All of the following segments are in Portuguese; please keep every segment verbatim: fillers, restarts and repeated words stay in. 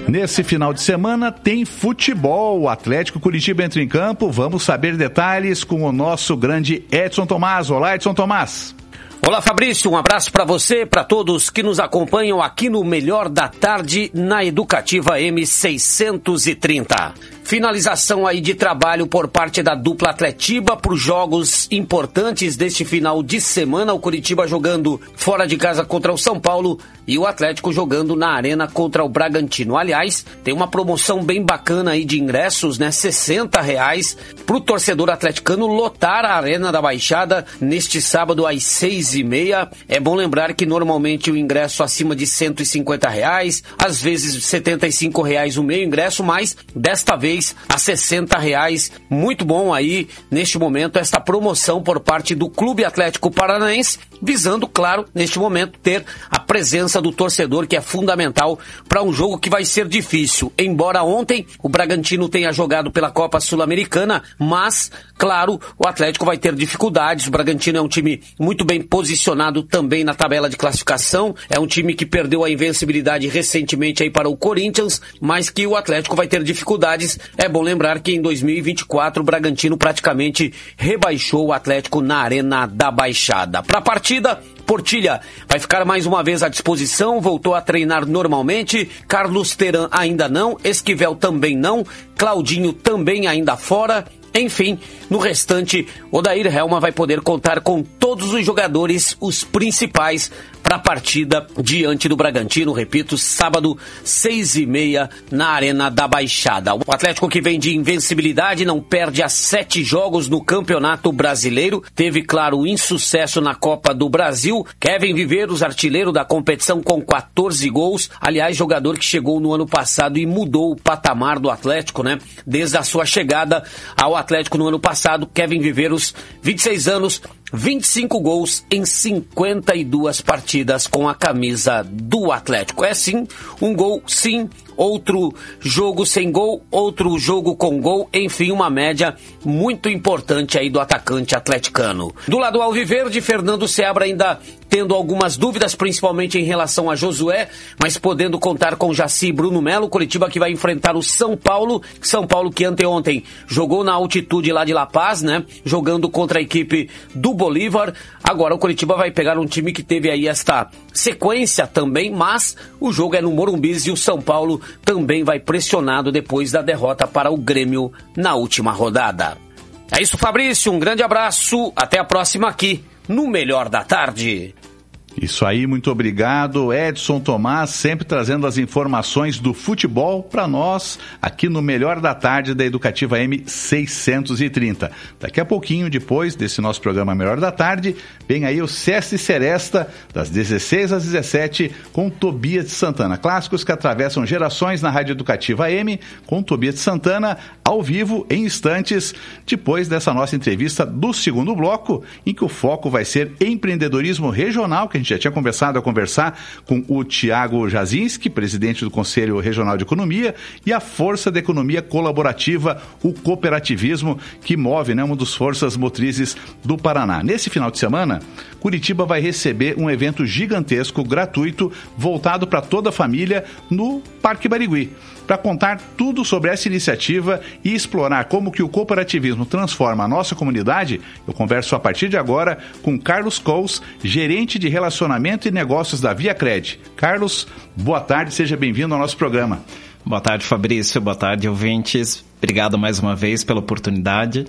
Nesse final de semana tem futebol. O Atlético Curitiba entra em campo. Vamos saber detalhes com o nosso grande Edson Tomás. Olá, Edson Tomás. Olá, Fabrício, um abraço para você, para todos que nos acompanham aqui no Melhor da Tarde na Educativa M seiscentos e trinta. Finalização aí de trabalho por parte da dupla Atletiba para os jogos importantes deste final de semana. O Curitiba jogando fora de casa contra o São Paulo e o Atlético jogando na Arena contra o Bragantino. Aliás, tem uma promoção bem bacana aí de ingressos, né? sessenta reais para o torcedor atleticano lotar a Arena da Baixada neste sábado às seis e meia. É bom lembrar que normalmente o ingresso acima de cento e cinquenta reais, às vezes setenta e cinco reais o meio ingresso, mas desta vez a sessenta reais. Muito bom aí, neste momento, esta promoção por parte do Clube Atlético Paranaense, visando, claro, neste momento, ter a presença do torcedor, que é fundamental para um jogo que vai ser difícil. Embora ontem o Bragantino tenha jogado pela Copa Sul-Americana, mas, claro, o Atlético vai ter dificuldades. O Bragantino é um time muito bem posicionado também na tabela de classificação, é um time que perdeu a invencibilidade recentemente aí para o Corinthians, mas que o Atlético vai ter dificuldades. É bom lembrar que em dois mil e vinte e quatro o Bragantino praticamente rebaixou o Atlético na Arena da Baixada. Para a partida, Portilha vai ficar mais uma vez à disposição, voltou a treinar normalmente, Carlos Teran ainda não, Esquivel também não, Claudinho também ainda fora. Enfim, no restante, Odair Helma vai poder contar com todos os jogadores, os principais, para a partida diante do Bragantino, repito, sábado, seis e meia, na Arena da Baixada. O Atlético, que vem de invencibilidade, não perde há sete jogos no Campeonato Brasileiro, teve, claro, insucesso na Copa do Brasil. Kevin Viveiros, artilheiro da competição, com quatorze gols, aliás, jogador que chegou no ano passado e mudou o patamar do Atlético, né? Desde a sua chegada ao Atlético no ano passado, Kevin Viveiros, vinte e seis anos, vinte e cinco gols em cinquenta e duas partidas com a camisa do Atlético. É sim, um gol sim, outro jogo sem gol, outro jogo com gol, enfim, uma média muito importante aí do atacante atleticano. Do lado alviverde, Fernando Seabra ainda tendo algumas dúvidas, principalmente em relação a Josué, mas podendo contar com Jaci e Bruno Melo. Curitiba que vai enfrentar o São Paulo, São Paulo que anteontem jogou na altitude lá de La Paz, né, jogando contra a equipe do Bolívar. Agora o Curitiba vai pegar um time que teve aí esta sequência também, mas o jogo é no Morumbi e o São Paulo também vai pressionado depois da derrota para o Grêmio na última rodada. É isso, Fabrício, um grande abraço, até a próxima aqui no Melhor da Tarde. Isso aí, muito obrigado, Edson Tomás, sempre trazendo as informações do futebol para nós aqui no Melhor da Tarde da Educativa M seiscentos e trinta. Daqui a pouquinho, depois desse nosso programa Melhor da Tarde, vem aí o Sesta e Seresta, das dezesseis às dezessete, com Tobias de Santana. Clássicos que atravessam gerações na Rádio Educativa M, com Tobias de Santana, ao vivo, em instantes, depois dessa nossa entrevista do segundo bloco, em que o foco vai ser empreendedorismo regional, que a gente já tinha conversado a conversar com o Tiago Jazinski, presidente do Conselho Regional de Economia, e a Força da Economia Colaborativa, o cooperativismo, que move, né, uma das forças motrizes do Paraná. Nesse final de semana, Curitiba vai receber um evento gigantesco, gratuito, voltado para toda a família, no Parque Barigui, para contar tudo sobre essa iniciativa e explorar como que o cooperativismo transforma a nossa comunidade. Eu converso a partir de agora com Carlos Coles, gerente de relacionamento e negócios da ViaCred. Carlos, boa tarde, seja bem-vindo ao nosso programa. Boa tarde, Fabrício, boa tarde, ouvintes. Obrigado mais uma vez pela oportunidade.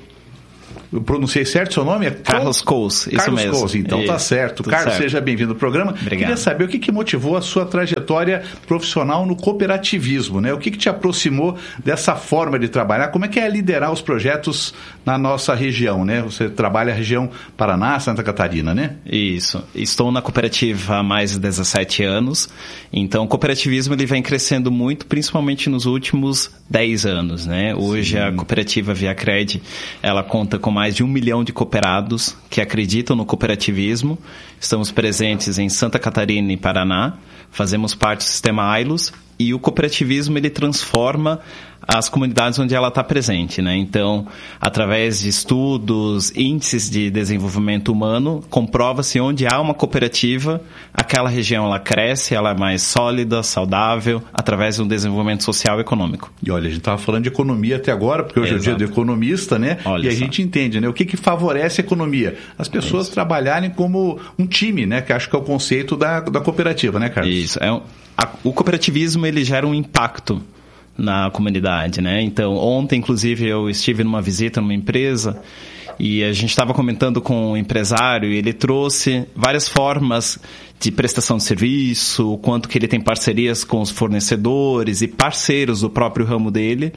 Eu pronunciei certo seu nome? É Carlos Coles, isso Carlos mesmo. Coles, então isso, tá certo. Carlos, certo. Seja bem-vindo ao programa. Obrigado. Queria saber o que, que motivou a sua trajetória profissional no cooperativismo, né? O que, que te aproximou dessa forma de trabalhar? Como é que é liderar os projetos na nossa região, né? Você trabalha a região Paraná, Santa Catarina, né? Isso. Estou na cooperativa há mais de dezessete anos, então o cooperativismo ele vem crescendo muito, principalmente nos últimos dez anos, né? Hoje Sim. a cooperativa ViaCred, ela conta com mais de um milhão de cooperados que acreditam no cooperativismo. Estamos presentes em Santa Catarina e Paraná, fazemos parte do sistema A I L O S e o cooperativismo ele transforma as comunidades onde ela está presente, né? Então, através de estudos, índices de desenvolvimento humano, comprova-se onde há uma cooperativa, aquela região ela cresce, ela é mais sólida, saudável, através de um desenvolvimento social e econômico. E olha, a gente estava falando de economia até agora, porque hoje Exato. É o dia do economista, né? Olha e a só. gente entende, né? O que, que favorece a economia? As pessoas Isso. trabalharem como um time, né? Que acho que é o conceito da, da cooperativa, né, Carlos? Isso. É um, a, o cooperativismo, ele gera um impacto na comunidade, né? Então, ontem, inclusive, eu estive numa visita numa empresa e a gente estava comentando com um empresário e ele trouxe várias formas de prestação de serviço, o quanto que ele tem parcerias com os fornecedores e parceiros do próprio ramo dele.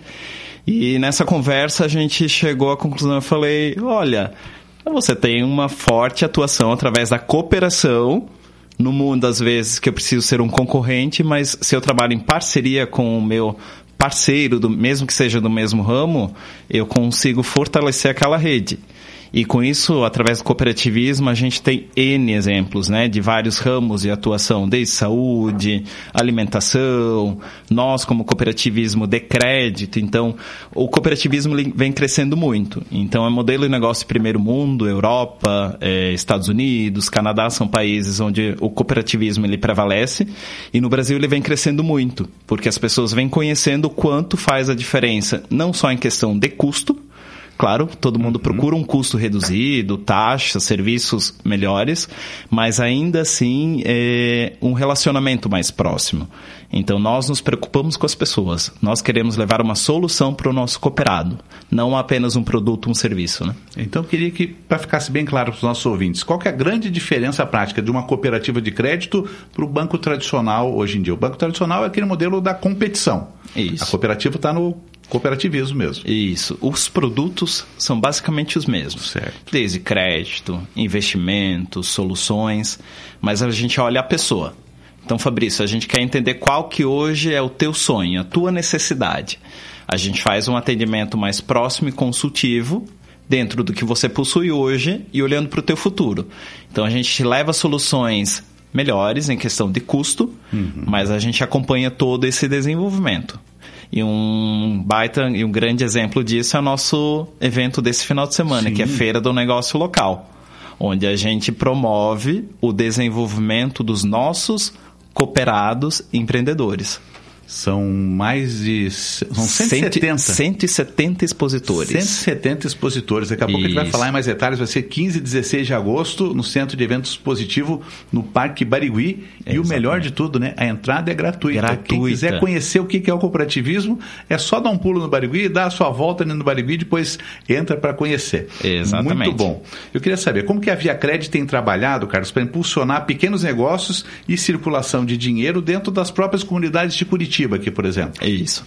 E nessa conversa a gente chegou à conclusão, eu falei, olha, você tem uma forte atuação através da cooperação no mundo, às vezes, que eu preciso ser um concorrente, mas se eu trabalho em parceria com o meu parceiro, do, mesmo que seja do mesmo ramo, eu consigo fortalecer aquela rede. E com isso, através do cooperativismo, a gente tem N exemplos, né, de vários ramos de atuação, desde saúde, alimentação, nós como cooperativismo de crédito. Então, o cooperativismo vem crescendo muito. Então, é modelo de negócio primeiro mundo, Europa, eh, Estados Unidos, Canadá, são países onde o cooperativismo ele prevalece. E no Brasil ele vem crescendo muito, porque as pessoas vêm conhecendo o quanto faz a diferença, não só em questão de custo. Claro, todo mundo procura um custo reduzido, taxas, serviços melhores, mas ainda assim é um relacionamento mais próximo. Então, nós nos preocupamos com as pessoas. Nós queremos levar uma solução para o nosso cooperado, não apenas um produto, um serviço, né? Então, eu queria que, para ficasse bem claro para os nossos ouvintes, qual que é a grande diferença prática de uma cooperativa de crédito para o banco tradicional hoje em dia? O banco tradicional é aquele modelo da competição. Isso. A cooperativa está no cooperativismo mesmo. Isso. Os produtos são basicamente os mesmos. Certo. Desde crédito, investimentos, soluções, mas a gente olha a pessoa. Então, Fabrício, a gente quer entender qual que hoje é o teu sonho, a tua necessidade. A gente faz um atendimento mais próximo e consultivo dentro do que você possui hoje e olhando para o teu futuro. Então, a gente te leva soluções melhores em questão de custo, uhum. mas a gente acompanha todo esse desenvolvimento. E um baita e um grande exemplo disso é o nosso evento desse final de semana, Sim. que é a Feira do Negócio Local, onde a gente promove o desenvolvimento dos nossos cooperados empreendedores. São mais de... São cento e setenta. cento e setenta expositores. cento e setenta expositores. Daqui a pouco Isso. a gente vai falar em mais detalhes. Vai ser quinze e dezesseis de agosto no Centro de Eventos Expositivo, no Parque Barigui. E Exatamente. O melhor de tudo, né? A entrada é gratuita. gratuita. Quem quiser conhecer o que é o cooperativismo, é só dar um pulo no Barigui, dar a sua volta no Barigui e depois entra para conhecer. Exatamente. Muito bom. Eu queria saber, como que a Via Cred tem trabalhado, Carlos, para impulsionar pequenos negócios e circulação de dinheiro dentro das próprias comunidades de Curitiba? Aqui, por exemplo. É isso.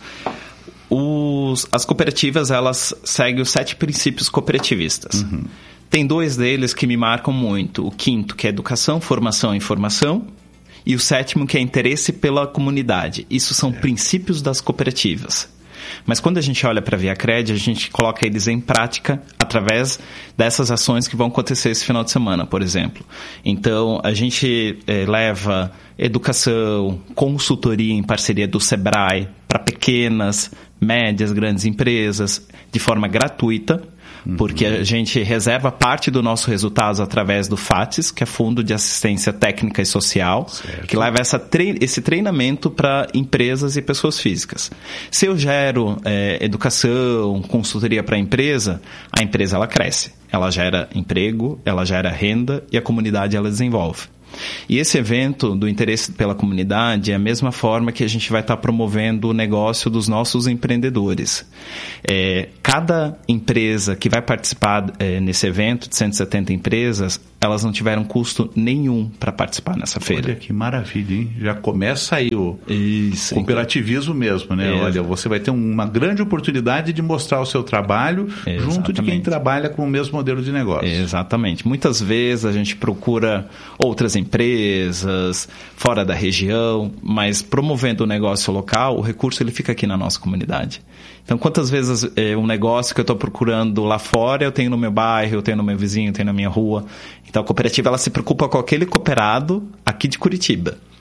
Os, as cooperativas, elas seguem os sete princípios cooperativistas. Uhum. Tem dois deles que me marcam muito. O quinto, que é educação, formação e informação. E o sétimo, que é interesse pela comunidade. Isso são é. princípios das cooperativas. Mas quando a gente olha para a Via Cred, a gente coloca eles em prática através dessas ações que vão acontecer esse final de semana, por exemplo. Então, a gente eh, leva educação, consultoria em parceria do Sebrae para pequenas, médias, grandes empresas, de forma gratuita, porque a gente reserva parte do nosso resultado através do FATES, que é Fundo de Assistência Técnica e Social, certo. que leva essa tre- esse treinamento para empresas e pessoas físicas. Se eu gero é, educação, consultoria para a empresa, a empresa ela cresce. Ela gera emprego, ela gera renda e a comunidade ela desenvolve. E esse evento do interesse pela comunidade é a mesma forma que a gente vai estar promovendo o negócio dos nossos empreendedores. É, cada empresa que vai participar é, nesse evento, de cento e setenta empresas, elas não tiveram custo nenhum para participar nessa feira. Olha que maravilha, hein? Já começa aí o Isso, cooperativismo então. mesmo, né? É. Olha, você vai ter uma grande oportunidade de mostrar o seu trabalho Exatamente. junto de quem trabalha com o mesmo modelo de negócio. Exatamente. Muitas vezes a gente procura outras empresas fora da região, mas promovendo o negócio local, o recurso ele fica aqui na nossa comunidade. Então, quantas vezes é, um negócio que eu estou procurando lá fora, eu tenho no meu bairro, eu tenho no meu vizinho, eu tenho na minha rua. Então, a cooperativa ela se preocupa com aquele cooperado aqui de Curitiba.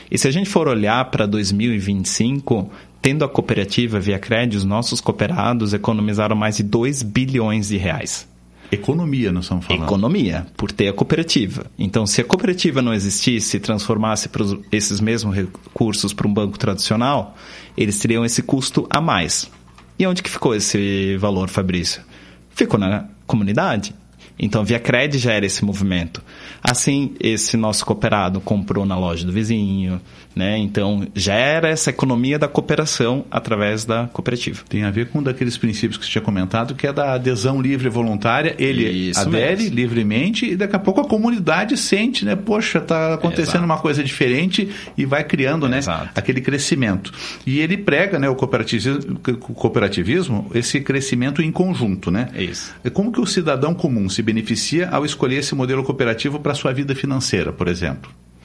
E se a gente for olhar para dois mil e vinte e cinco, tendo a cooperativa ViaCred, os nossos cooperados economizaram mais de dois bilhões de reais. Economia, nós estamos falando. Economia, por ter a cooperativa. Então, se a cooperativa não existisse e transformasse pros, esses mesmos recursos para um banco tradicional, eles teriam esse custo a mais. E onde que ficou esse valor, Fabrício? Ficou na comunidade. Então, a ViaCred já era esse movimento. Assim, esse nosso cooperado comprou na loja do vizinho, né? Então, já era essa economia da cooperação através da cooperativa. Tem a ver com um daqueles princípios que você tinha comentado, que é da adesão livre e voluntária. Ele Isso adere mesmo. livremente e daqui a pouco a comunidade sente, né? Poxa, está acontecendo Exato. uma coisa diferente e vai criando, né? aquele crescimento. E ele prega, né, o cooperativismo, o cooperativismo, esse crescimento em conjunto, né? Isso. Como que o cidadão comum se beneficia ao escolher esse modelo cooperativo para a sua vida financeira, por exemplo?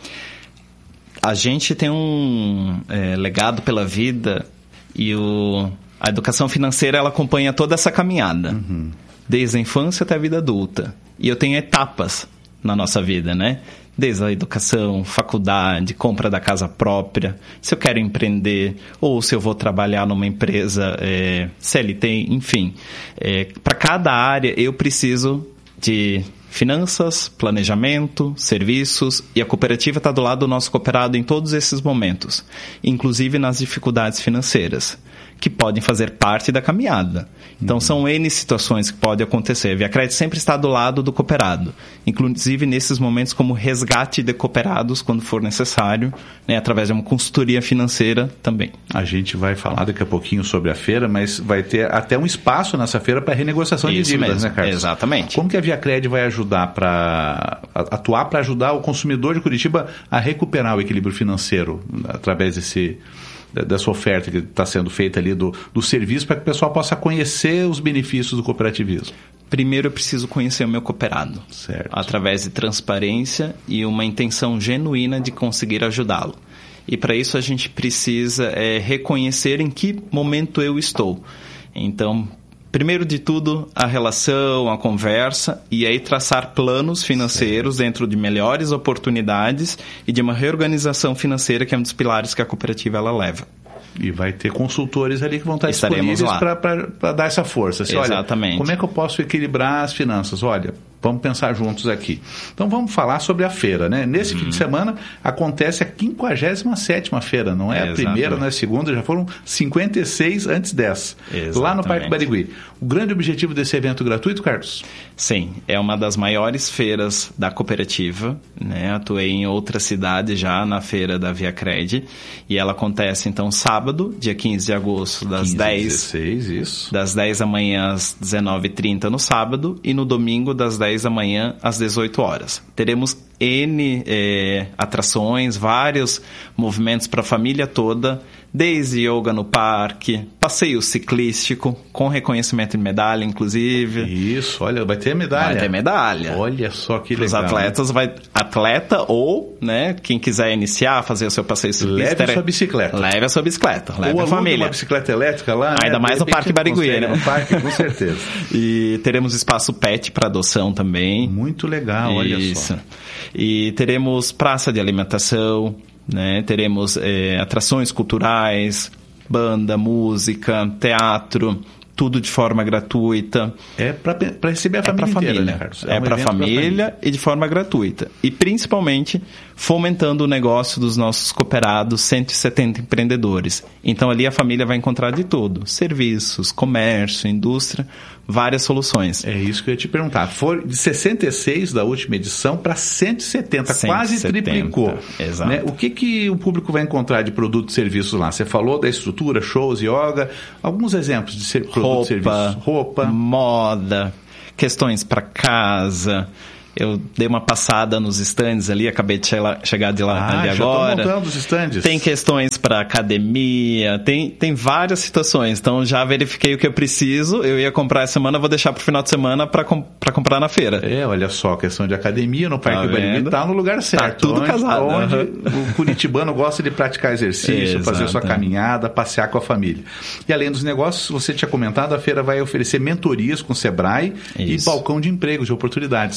A gente tem um é, legado pela vida e o, a educação financeira ela acompanha toda essa caminhada, uhum. desde a infância até a vida adulta. E eu tenho etapas na nossa vida, né? Desde a educação, faculdade, compra da casa própria, se eu quero empreender ou se eu vou trabalhar numa empresa é, C L T, enfim. É, para cada área eu preciso de finanças, planejamento, serviços, e a cooperativa está do lado do nosso cooperado em todos esses momentos, inclusive nas dificuldades financeiras, que podem fazer parte da caminhada. Então, uhum. são N situações que podem acontecer. A ViaCred sempre está do lado do cooperado, inclusive nesses momentos como resgate de cooperados, quando for necessário, né, através de uma consultoria financeira também. A gente vai falar daqui a pouquinho sobre a feira, mas vai ter até um espaço nessa feira para renegociação Isso de dívidas, mesmo. né, Carlos? Exatamente. Como que a ViaCred vai ajudar para atuar para ajudar o consumidor de Curitiba a recuperar o equilíbrio financeiro através desse... dessa oferta que está sendo feita ali do, do serviço, para que o pessoal possa conhecer os benefícios do cooperativismo? Primeiro eu preciso conhecer o meu cooperado, certo. através de transparência e uma intenção genuína de conseguir ajudá-lo. E para isso a gente precisa é, reconhecer em que momento eu estou. Então, primeiro de tudo, a relação, a conversa, e aí traçar planos financeiros certo. dentro de melhores oportunidades e de uma reorganização financeira, que é um dos pilares que a cooperativa ela leva. E vai ter consultores ali que vão estar Estaremos disponíveis para dar essa força. Assim, Exatamente. Olha, como é que eu posso equilibrar as finanças? Olha, vamos pensar juntos aqui. Então vamos falar sobre a feira, né? Nesse hum. fim de semana acontece a quinquagésima sétima feira, não é, é a primeira, não é a segunda, já foram cinquenta e seis antes dessa, Exatamente. lá no Parque Barigui. O grande objetivo desse evento gratuito, Carlos? Sim, é uma das maiores feiras da cooperativa, né? Atuei em outra cidade já na feira da ViaCred, e ela acontece então sábado, dia quinze de agosto, das dez, dezesseis, isso. das dez da manhã às dezenove e trinta no sábado, e no domingo das dez da manhã às dezoito horas. Teremos N é, atrações, vários movimentos para a família toda, desde yoga no parque, passeio ciclístico, com reconhecimento de medalha, inclusive. Isso, olha, vai ter medalha. Vai ter medalha. Olha só que legal. Os atletas, vai, atleta ou, né, quem quiser iniciar, fazer o seu passeio ciclístico. Leve a sua bicicleta. Leve a sua bicicleta, leve a família. uma bicicleta elétrica lá. Ainda né? mais no Parque Barigui, né? No parque, com certeza. E teremos espaço pet para adoção também. Muito legal, olha Isso. só. E teremos praça de alimentação, né? Teremos é, atrações culturais, banda, música, teatro, tudo de forma gratuita. É para receber a família é inteira, família. né, Carlos? É, é um para a família, família e de forma gratuita. E principalmente fomentando o negócio dos nossos cooperados, cento e setenta empreendedores. Então ali a família vai encontrar de tudo: serviços, comércio, indústria, várias soluções. É isso que eu ia te perguntar. Foi de sessenta e seis da última edição para cento e setenta, quase triplicou. Exato. Né? O que, que o público vai encontrar de produtos e serviços lá? Você falou da estrutura, shows, yoga, alguns exemplos de ser, produtos e serviços. Roupa, moda, questões para casa. Eu dei uma passada nos estandes ali, acabei de chegar de lá ah, ali já agora. Estou montando os estandes. Tem questões para academia, tem, tem várias situações. Então já verifiquei o que eu preciso. Eu ia comprar essa semana, vou deixar para o final de semana para com, para comprar na feira. É, olha só, questão de academia no Parque Barigui está no lugar certo. Tá tudo onde, casado. Onde uhum. o curitibano gosta de praticar exercício, fazer sua caminhada, passear com a família. E além dos negócios, você tinha comentado, a feira vai oferecer mentorias com o Sebrae Isso. e balcão de empregos, de oportunidades também, né?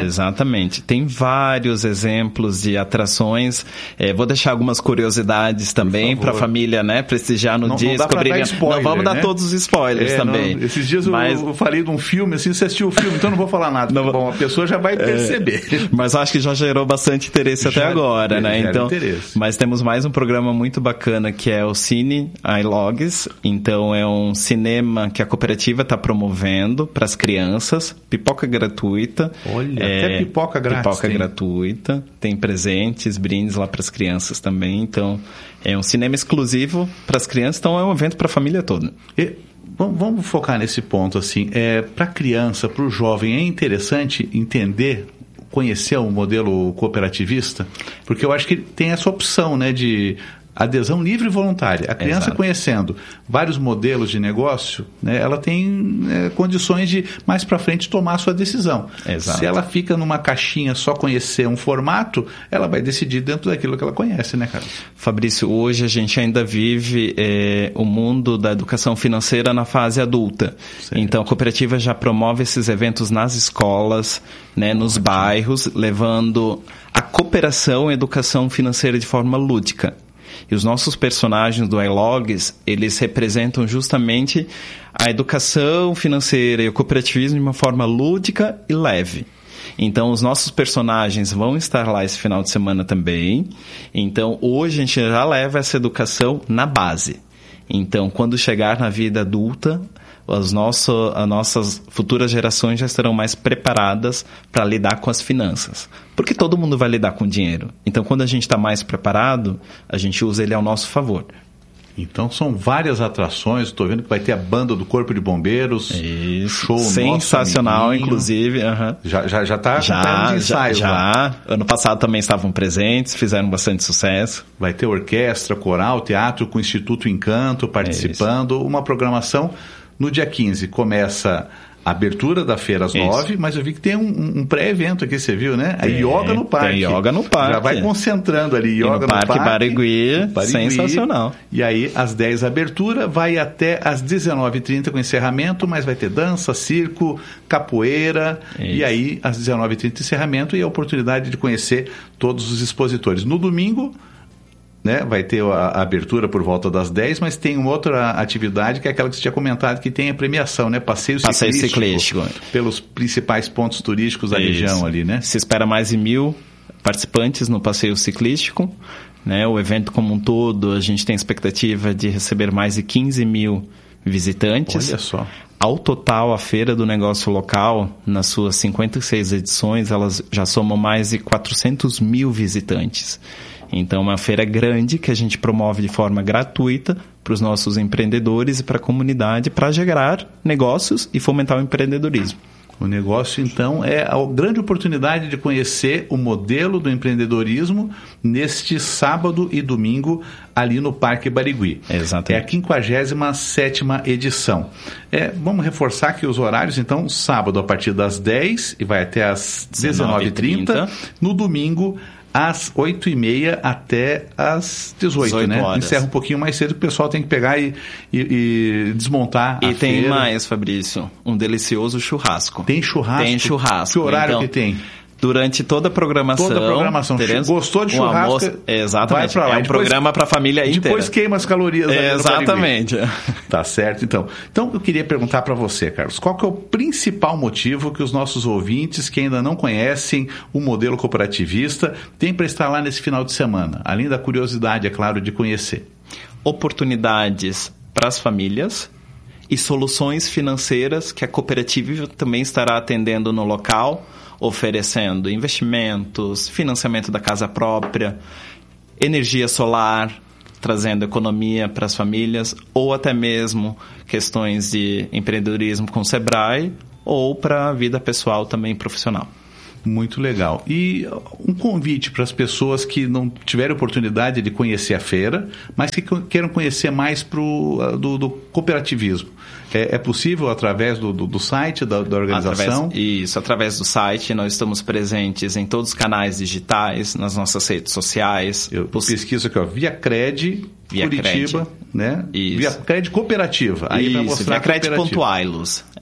Exatamente. Tem vários exemplos de atrações. É, vou deixar algumas curiosidades também para a família, né, prestigiar no não, dia. Não, dá descobrir... dar spoiler, não vamos dar né? todos os spoilers é, também. Não, esses dias mas... eu, eu falei de um filme, assim, você assistiu o filme, então não vou falar nada. Não... Bom, a pessoa já vai perceber. É, mas acho que já gerou bastante interesse já, até agora, né? Então, interesse. Mas temos mais um programa muito bacana que é o Cine iLogs. Então é um cinema que a cooperativa está promovendo para as crianças, pipoca gratuita. Olha, é, até pipoca grátis. Pipoca tem. gratuita, tem presentes, brindes lá para as crianças também. Então é um cinema exclusivo para as crianças, então é um evento para a família toda. E... Vamos focar nesse ponto, assim, é, para a criança, para o jovem, é interessante entender, conhecer o modelo cooperativista, porque eu acho que tem essa opção, né, de adesão livre e voluntária. A criança Exato. Conhecendo vários modelos de negócio, né, ela tem é, condições de, mais para frente, tomar a sua decisão. Exato. Se ela fica numa caixinha só conhecer um formato, ela vai decidir dentro daquilo que ela conhece, né, Carlos? Fabrício, hoje a gente ainda vive é, o mundo da educação financeira na fase adulta. Certo. Então, a cooperativa já promove esses eventos nas escolas, né, nos bairros, levando a cooperação e a educação financeira de forma lúdica. E os nossos personagens do iLogs, eles representam justamente a educação financeira e o cooperativismo de uma forma lúdica e leve. Então, os nossos personagens vão estar lá esse final de semana também. Então, hoje a gente já leva essa educação na base. Então, quando chegar na vida adulta, as, nosso, as nossas futuras gerações já estarão mais preparadas para lidar com as finanças. Porque todo mundo vai lidar com dinheiro. Então, quando a gente está mais preparado, a gente usa ele ao nosso favor. Então, são várias atrações. Estou vendo que vai ter a banda do Corpo de Bombeiros. Isso. Show sensacional, inclusive. Uhum. Já já já está já, nos ensaios. Já, já. Ano passado também estavam presentes, fizeram bastante sucesso. Vai ter orquestra, coral, teatro com o Instituto Encanto participando. É uma programação no dia quinze. Começa a abertura da feira às nove, mas eu vi que tem um, um pré-evento aqui, você viu, né? A é, yoga no parque. Tem yoga no parque. Já vai concentrando ali, yoga no, no parque. parque. Barigui, Barigui, sensacional. E aí, às dez, a abertura, vai até às dezenove e trinta com encerramento, mas vai ter dança, circo, capoeira, Isso. e aí, às dezenove e trinta, encerramento e a oportunidade de conhecer todos os expositores. No domingo, né, vai ter a, a abertura por volta das dez, mas tem uma outra atividade que é aquela que você tinha comentado, que tem a premiação, né? Passeio, Passeio ciclístico, ciclístico. Pelos principais pontos turísticos da Isso. região ali, né? Se espera mais de mil participantes no passeio ciclístico, né? O evento como um todo, a gente tem expectativa de receber mais de quinze mil visitantes. Olha só. Ao total, a Feira do Negócio Local, nas suas cinquenta e seis edições, elas já somam mais de quatrocentos mil visitantes. Então, é uma feira grande que a gente promove de forma gratuita para os nossos empreendedores e para a comunidade para gerar negócios e fomentar o empreendedorismo. O negócio, então, é a grande oportunidade de conhecer o modelo do empreendedorismo neste sábado e domingo ali no Parque Barigui. Exatamente. É a quinquagésima sétima edição. É, vamos reforçar que os horários, então, sábado a partir das dez e vai até às dezenove e trinta. No domingo, às oito e meia até às dezoito, né? Horas. Encerra um pouquinho mais cedo, que o pessoal tem que pegar e, e, e desmontar e a E tem feira. mais, Fabrício, um delicioso churrasco. Tem churrasco? Tem churrasco. Que horário então, que tem? Durante toda a programação. Toda a programação. Gostou de um churrasco? Almoço, exatamente. Vai pra lá. É um depois, programa para a família inteira. Depois queima as calorias. É, exatamente. Tá certo, então. Então, eu queria perguntar para você, Carlos, qual que é o principal motivo que os nossos ouvintes, que ainda não conhecem o modelo cooperativista, têm para estar lá nesse final de semana? Além da curiosidade, é claro, de conhecer. Oportunidades para as famílias e soluções financeiras que a cooperativa também estará atendendo no local, oferecendo investimentos, financiamento da casa própria, energia solar, trazendo economia para as famílias, ou até mesmo questões de empreendedorismo com o Sebrae, ou para a vida pessoal também profissional. Muito legal. E um convite para as pessoas que não tiverem oportunidade de conhecer a feira, mas que queiram conhecer mais pro, do, do cooperativismo. É, é possível através do, do, do site da, da organização? Através, isso, através do site. Nós estamos presentes em todos os canais digitais, nas nossas redes sociais. Eu pesquiso aqui, ó, ViaCred, Via Curitiba, Cred. né? Isso. ViaCred Cooperativa. Aí isso, vai mostrar ViaCred.ailos.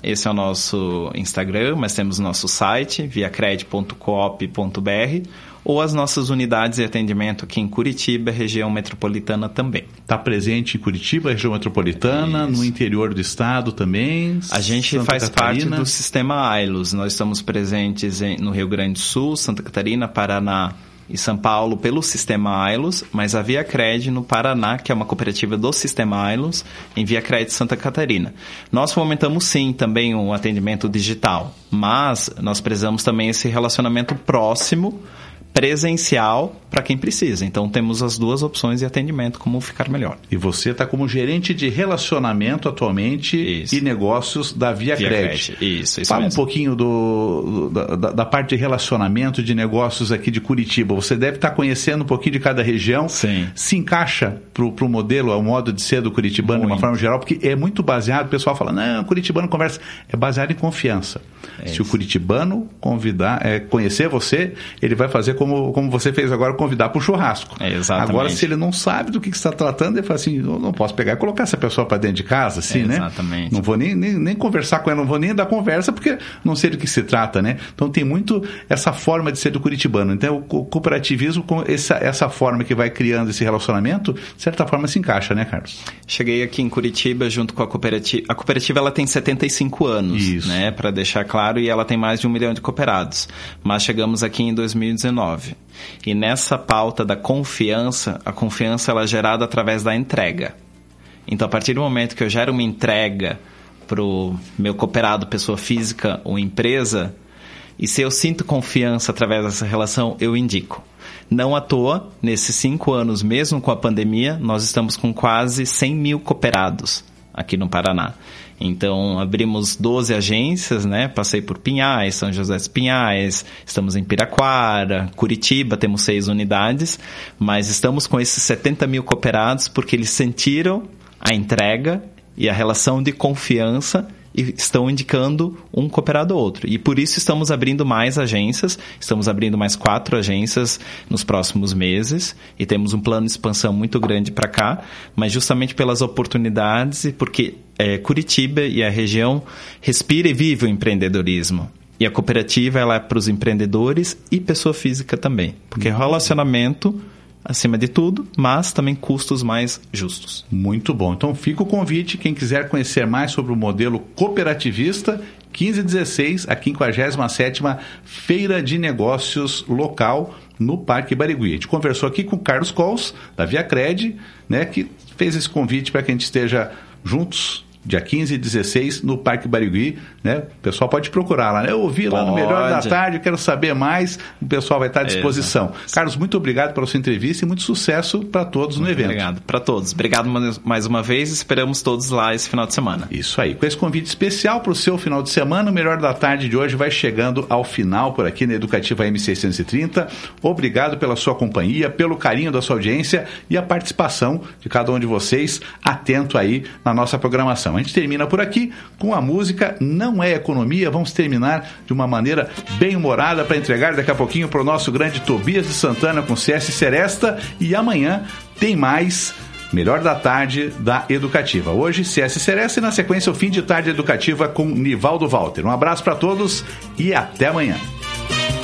esse é o nosso Instagram, mas temos o nosso site, viacred ponto coop ponto br, ou as nossas unidades de atendimento aqui em Curitiba, região metropolitana também. Está presente em Curitiba, região metropolitana, Isso. no interior do estado também? A gente Santa faz Catarina. parte do sistema A I L O S. Nós estamos presentes em, no Rio Grande do Sul, Santa Catarina, Paraná e São Paulo pelo sistema A I L O S, mas a Viacred no Paraná, que é uma cooperativa do sistema A I L O S, em Viacred Santa Catarina. Nós fomentamos sim também um atendimento digital, mas nós prezamos também esse relacionamento próximo, presencial, para quem precisa. Então, temos as duas opções de atendimento, como ficar melhor. E você está como gerente de relacionamento atualmente isso. e negócios da Viacred. Isso, isso Fala mesmo. um pouquinho do, do, da, da parte de relacionamento de negócios aqui de Curitiba. Você deve estar conhecendo um pouquinho de cada região. Sim. Se encaixa para o modelo, ao modo de ser do curitibano, muito. de uma forma geral, porque é muito baseado, o pessoal fala, não, curitibano conversa. É baseado em confiança. É Se o curitibano convidar, é, conhecer você, ele vai fazer como Como, como você fez agora, convidar para o churrasco. É, exatamente. Agora, se ele não sabe do que, que você está tratando, ele fala assim, eu não posso pegar e colocar essa pessoa para dentro de casa, assim, é, né? Exatamente. Não vou nem, nem, nem conversar com ela, não vou nem dar conversa, porque não sei do que se trata, né? Então, tem muito essa forma de ser do curitibano. Então, o cooperativismo, com essa, essa forma que vai criando esse relacionamento, de certa forma se encaixa, né, Carlos? Cheguei aqui em Curitiba junto com a cooperativa. A cooperativa, ela tem setenta e cinco anos, Isso. né? Para deixar claro, e ela tem mais de um milhão de cooperados. Mas chegamos aqui em dois mil e dezenove. E nessa pauta da confiança, a confiança ela é gerada através da entrega. Então, a partir do momento que eu gero uma entrega para o meu cooperado, pessoa física ou empresa, e se eu sinto confiança através dessa relação, eu indico. Não à toa, nesses cinco anos, mesmo com a pandemia, nós estamos com quase cem mil cooperados aqui no Paraná. Então, abrimos doze agências, né? Passei por Pinhais, São José dos Pinhais, estamos em Piraquara, Curitiba, temos seis unidades, mas estamos com esses setenta mil cooperados porque eles sentiram a entrega e a relação de confiança e estão indicando um cooperado ou outro. E por isso estamos abrindo mais agências, estamos abrindo mais quatro agências nos próximos meses e temos um plano de expansão muito grande para cá, mas justamente pelas oportunidades e porque é, Curitiba e a região respira e vive o empreendedorismo. E a cooperativa ela é para os empreendedores e pessoa física também, porque relacionamento acima de tudo, mas também custos mais justos. Muito bom. Então fica o convite, quem quiser conhecer mais sobre o modelo cooperativista, quinze e dezesseis, a quinquagésima sétima Feira de Negócios Local no Parque Barigui. A gente conversou aqui com o Carlos Cols, da Viacred, né, que fez esse convite para que a gente esteja juntos dia quinze e dezesseis, no Parque Barigui, né? O pessoal pode procurar lá, né? Eu ouvi lá pode. no Melhor da Tarde, eu quero saber mais, o pessoal vai estar à disposição. É, Carlos, muito obrigado pela sua entrevista e muito sucesso para todos muito no evento. Obrigado para todos. Obrigado mais uma vez, esperamos todos lá esse final de semana. Isso aí. Com esse convite especial para o seu final de semana, o Melhor da Tarde de hoje vai chegando ao final por aqui na Educativa M seiscentos e trinta. Obrigado pela sua companhia, pelo carinho da sua audiência e a participação de cada um de vocês, atento aí na nossa programação. A gente termina por aqui com a música Não é Economia. Vamos terminar de uma maneira bem humorada para entregar daqui a pouquinho para o nosso grande Tobias de Santana com C S Seresta. E amanhã tem mais Melhor da Tarde da Educativa. Hoje, C S Seresta e na sequência o Fim de Tarde Educativa com Nivaldo Walter. Um abraço para todos e até amanhã.